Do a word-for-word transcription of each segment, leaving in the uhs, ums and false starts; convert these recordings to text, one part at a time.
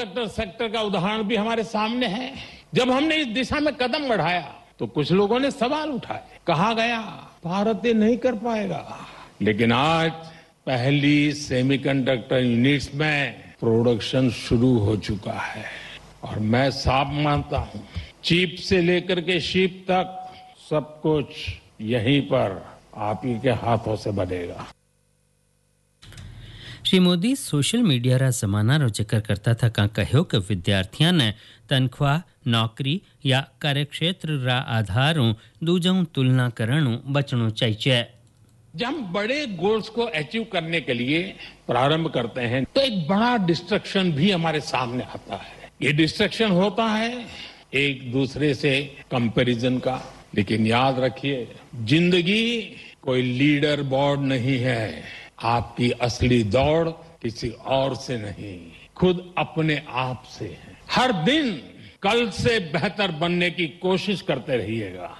Semiconductor sector का उदाहरण भी हमारे सामने है। जब हमने इस दिशा में कदम बढ़ाया तो कुछ लोगों ने सवाल उठाए, कहा गया भारत ये नहीं कर पाएगा। लेकिन आज पहली सेमीकंडक्टर यूनिट्स में प्रोडक्शन शुरू हो चुका है और मैं साफ मानता हूं, चिप से लेकर के शिप तक सब कुछ यहीं पर आप ही के हाथों से बनेगा। श्री मोदी सोशल मीडिया रा जमाना रो जिक्र करता था का कहो कि विद्यार्थियों ने तनख्वाह नौकरी या कार्यक्षेत्र रा आधारों दूजों तुलना करणु बचणो चाहिए। जब हम बड़े गोल्स को अचीव करने के लिए प्रारंभ करते हैं तो एक बड़ा डिस्ट्रक्शन भी हमारे सामने आता है। ये डिस्ट्रक्शन होता है एक दूसरे से कंपैरिजन का। लेकिन याद रखिए, जिंदगी कोई लीडर बोर्ड नहीं है। आपकी असली दौड़ किसी और से नहीं, खुद अपने आप से है। हर दिन कल से बेहतर बनने की कोशिश करते रहिएगा।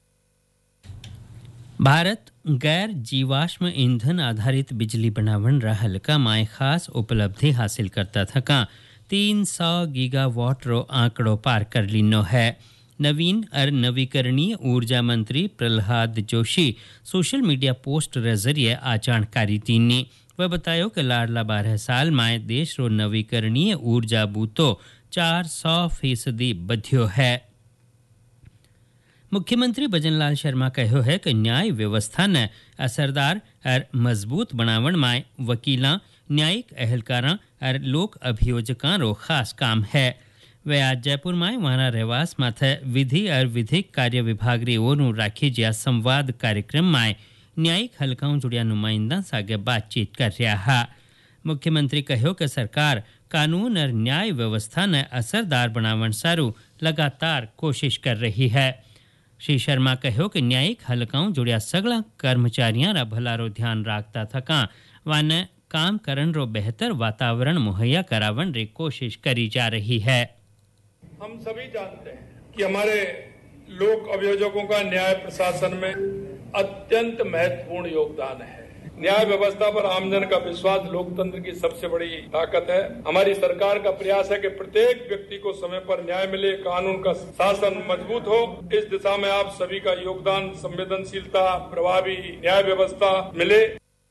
भारत गैर जीवाश्म ईंधन आधारित बिजली बनावन रहल का माय खास उपलब्धि हासिल करता था का तीन सौ गीगावाट रो आंकड़ो पार कर लिनो है। नवीन और नवीकरणीय ऊर्जा मंत्री Prahlad Joshi social media post रे जरिए आ जानकारी दीनी। वह बतायो कि लाडला बारह साल माय देश रो नवीकरणीय ऊर्जा बूतो चार सौ फीसदी बध्यो है। मुख्यमंत्री भजनलाल शर्मा कहो है कि न्याय व्यवस्था ने असरदार और मजबूत बनावन माय वकीलां, न्यायिक अहलकारां और लोक अभियोजकां रो खास काम है। वे आज जयपुर में वहां रहवास माथे विधि और विधिक कार्य विभाग री ओर राखी जिया संवाद कार्यक्रम में न्यायिक हलकाओं जुड़िया नुमाइंदा सागे बातचीत कर रहा है। मुख्यमंत्री कहो कि सरकार कानून और न्याय व्यवस्था ने असरदार बनावन सारू लगातार कोशिश कर रही है। श्री शर्मा कहो कि न्यायिक हलकाओं जुड़िया सगला कर्मचारियां रा भलारो ध्यान राखता थका वाने काम करन रो बेहतर वातावरण मुहैया करावन री कोशिश करी जा रही है। हम सभी जानते हैं कि हमारे लोक अभियोजकों का न्याय प्रशासन में अत्यंत महत्वपूर्ण योगदान है। न्याय व्यवस्था पर आमजन का विश्वास लोकतंत्र की सबसे बड़ी ताकत है। हमारी सरकार का प्रयास है कि प्रत्येक व्यक्ति को समय पर न्याय मिले, कानून का शासन मजबूत हो। इस दिशा में आप सभी का योगदान, संवेदनशीलता, प्रभावी न्याय व्यवस्था मिले।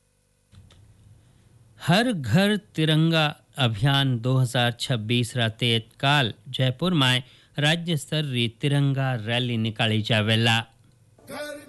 हर घर तिरंगा अभियान दो हज़ार छब्बीस राते काल जयपुर में राज्य स्तर री तिरंगा रैली निकाली जावेला।